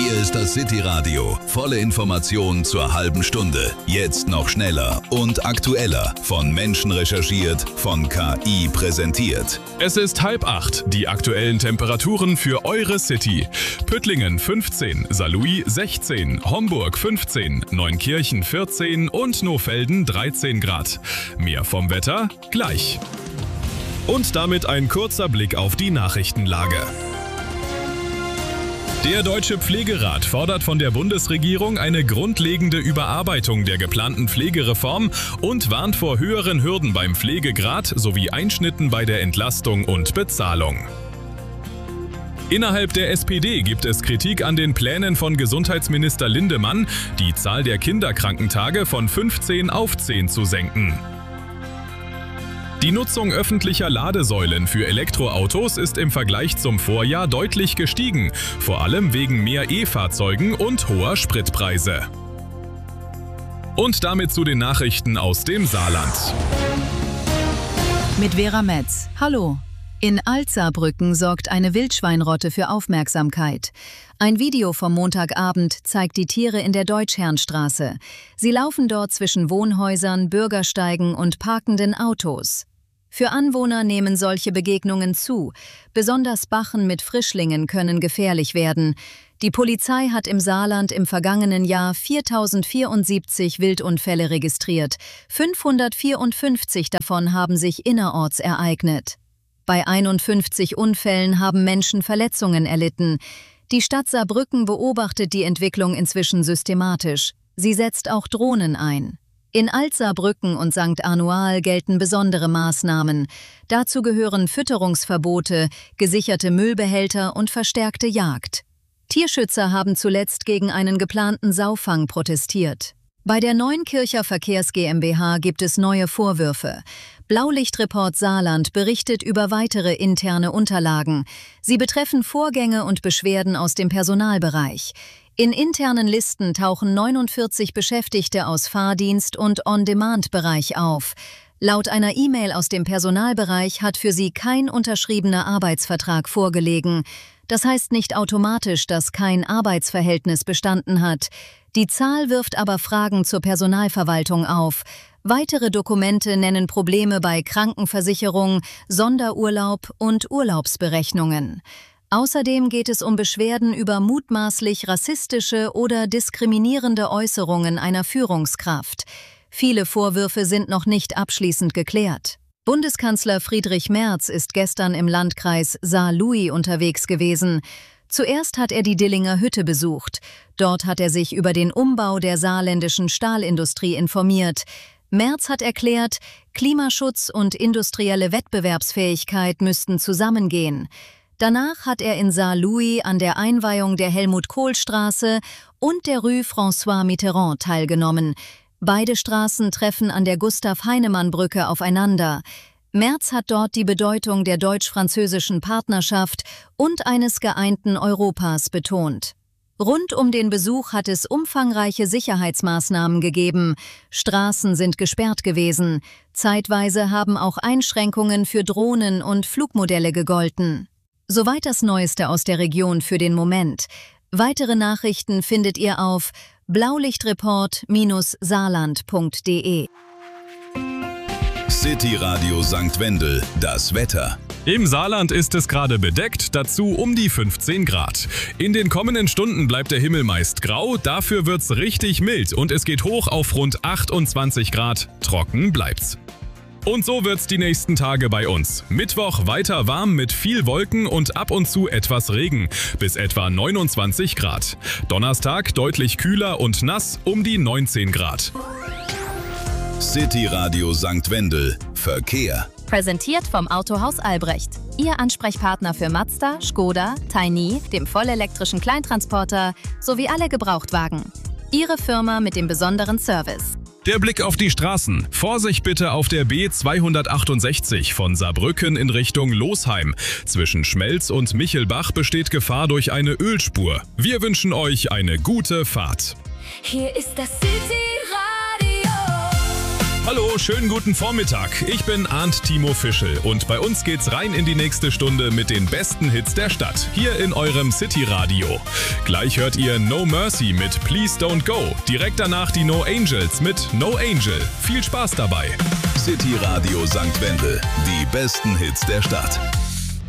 Hier ist das City Radio. Volle Informationen zur halben Stunde. Jetzt noch schneller und aktueller. Von Menschen recherchiert, von KI präsentiert. Es ist 7:30. Die aktuellen Temperaturen für eure City. Püttlingen 15, Saarlouis 16, Homburg 15, Neunkirchen 14 und Nohfelden 13 Grad. Mehr vom Wetter gleich. Und damit ein kurzer Blick auf die Nachrichtenlage. Der Deutsche Pflegerat fordert von der Bundesregierung eine grundlegende Überarbeitung der geplanten Pflegereform und warnt vor höheren Hürden beim Pflegegrad sowie Einschnitten bei der Entlastung und Bezahlung. Innerhalb der SPD gibt es Kritik an den Plänen von Gesundheitsminister Lindemann, die Zahl der Kinderkrankentage von 15 auf 10 zu senken. Die Nutzung öffentlicher Ladesäulen für Elektroautos ist im Vergleich zum Vorjahr deutlich gestiegen, vor allem wegen mehr E-Fahrzeugen und hoher Spritpreise. Und damit zu den Nachrichten aus dem Saarland. Mit Vera Metz. Hallo. In Alt-Saarbrücken sorgt eine Wildschweinrotte für Aufmerksamkeit. Ein Video vom Montagabend zeigt die Tiere in der Deutschherrnstraße. Sie laufen dort zwischen Wohnhäusern, Bürgersteigen und parkenden Autos. Für Anwohner nehmen solche Begegnungen zu. Besonders Bachen mit Frischlingen können gefährlich werden. Die Polizei hat im Saarland im vergangenen Jahr 4074 Wildunfälle registriert. 554 davon haben sich innerorts ereignet. Bei 51 Unfällen haben Menschen Verletzungen erlitten. Die Stadt Saarbrücken beobachtet die Entwicklung inzwischen systematisch. Sie setzt auch Drohnen ein. In Alt-Saarbrücken und St. Anual gelten besondere Maßnahmen. Dazu gehören Fütterungsverbote, gesicherte Müllbehälter und verstärkte Jagd. Tierschützer haben zuletzt gegen einen geplanten Saufang protestiert. Bei der Neunkircher Verkehrs GmbH gibt es neue Vorwürfe. Blaulichtreport Saarland berichtet über weitere interne Unterlagen. Sie betreffen Vorgänge und Beschwerden aus dem Personalbereich. In internen Listen tauchen 49 Beschäftigte aus Fahrdienst- und On-Demand-Bereich auf. Laut einer E-Mail aus dem Personalbereich hat für sie kein unterschriebener Arbeitsvertrag vorgelegen. Das heißt nicht automatisch, dass kein Arbeitsverhältnis bestanden hat. Die Zahl wirft aber Fragen zur Personalverwaltung auf. Weitere Dokumente nennen Probleme bei Krankenversicherung, Sonderurlaub und Urlaubsberechnungen. Außerdem geht es um Beschwerden über mutmaßlich rassistische oder diskriminierende Äußerungen einer Führungskraft. Viele Vorwürfe sind noch nicht abschließend geklärt. Bundeskanzler Friedrich Merz ist gestern im Landkreis Saarlouis unterwegs gewesen. Zuerst hat er die Dillinger Hütte besucht. Dort hat er sich über den Umbau der saarländischen Stahlindustrie informiert. Merz hat erklärt, Klimaschutz und industrielle Wettbewerbsfähigkeit müssten zusammengehen. Danach hat er in Saarlouis an der Einweihung der Helmut-Kohl-Straße und der Rue François Mitterrand teilgenommen. Beide Straßen treffen an der Gustav-Heinemann-Brücke aufeinander. Merz hat dort die Bedeutung der deutsch-französischen Partnerschaft und eines geeinten Europas betont. Rund um den Besuch hat es umfangreiche Sicherheitsmaßnahmen gegeben. Straßen sind gesperrt gewesen. Zeitweise haben auch Einschränkungen für Drohnen und Flugmodelle gegolten. Soweit das Neueste aus der Region für den Moment. Weitere Nachrichten findet ihr auf blaulichtreport-saarland.de. City Radio St. Wendel, das Wetter. Im Saarland ist es gerade bedeckt, dazu um die 15 Grad. In den kommenden Stunden bleibt der Himmel meist grau, dafür wird's richtig mild und es geht hoch auf rund 28 Grad. Trocken bleibt's. Und so wird's die nächsten Tage bei uns. Mittwoch weiter warm mit viel Wolken und ab und zu etwas Regen, bis etwa 29 Grad. Donnerstag deutlich kühler und nass um die 19 Grad. City Radio St. Wendel, Verkehr. Präsentiert vom Autohaus Albrecht. Ihr Ansprechpartner für Mazda, Skoda, Tiny, dem vollelektrischen Kleintransporter sowie alle Gebrauchtwagen. Ihre Firma mit dem besonderen Service. Der Blick auf die Straßen. Vorsicht bitte auf der B268 von Saarbrücken in Richtung Losheim. Zwischen Schmelz und Michelbach besteht Gefahr durch eine Ölspur. Wir wünschen euch eine gute Fahrt. Hier ist das City Radio. Hallo, schönen guten Vormittag. Ich bin Arndt Timo Fischel und bei uns geht's rein in die nächste Stunde mit den besten Hits der Stadt, hier in eurem City-Radio. Gleich hört ihr No Mercy mit Please Don't Go, direkt danach die No Angels mit No Angel. Viel Spaß dabei. City Radio St. Wendel, die besten Hits der Stadt.